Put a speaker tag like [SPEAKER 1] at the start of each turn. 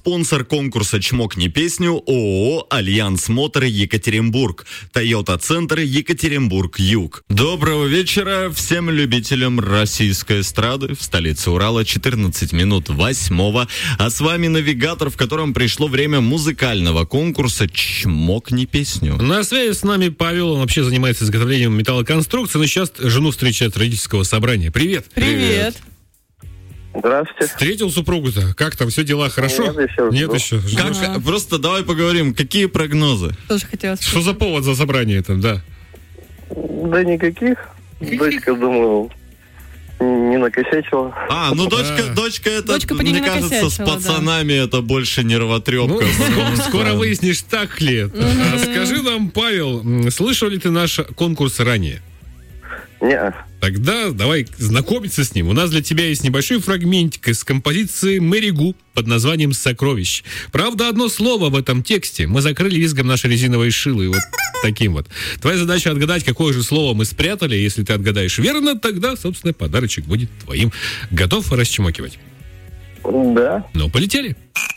[SPEAKER 1] Спонсор конкурса «Чмокни песню» ООО «Альянс Мотор Екатеринбург», Toyota Центр Екатеринбург-Юг. Доброго вечера всем любителям российской эстрады. В столице Урала 14 минут 8. А с вами навигатор, в котором пришло время музыкального конкурса «Чмокни песню».
[SPEAKER 2] На связи с нами Павел, он вообще занимается изготовлением металлоконструкций, но сейчас жену встречает с родительского собрания. Привет.
[SPEAKER 3] Привет.
[SPEAKER 4] Здравствуйте.
[SPEAKER 2] Встретил супругу-то? Как там, все дела хорошо?
[SPEAKER 4] Нет еще.
[SPEAKER 1] Как? Просто давай поговорим, какие прогнозы?
[SPEAKER 3] Тоже хотела
[SPEAKER 2] Что за повод за собрание там, да?
[SPEAKER 4] Да никаких. Дочка, думаю, не накосячила.
[SPEAKER 1] Дочка это,
[SPEAKER 3] Дочка поди не
[SPEAKER 1] мне кажется, с
[SPEAKER 3] накосячила,
[SPEAKER 1] пацанами это больше нервотрепка.
[SPEAKER 2] Скоро выяснишь, так ли это. А скажи нам, Павел, слышал ли ты наш конкурс ранее?
[SPEAKER 4] Не.
[SPEAKER 2] Тогда давай знакомиться с ним. У нас для тебя есть небольшой фрагментик из композиции Мэри Гу под названием «Сокровищ». Правда, одно слово в этом тексте мы закрыли визгом нашей резиновой шилы. Вот таким вот. Твоя задача отгадать, какое же слово мы спрятали. Если ты отгадаешь верно, тогда, собственно, подарочек будет твоим. Готов расчмокивать?
[SPEAKER 4] Да.
[SPEAKER 2] Ну, полетели.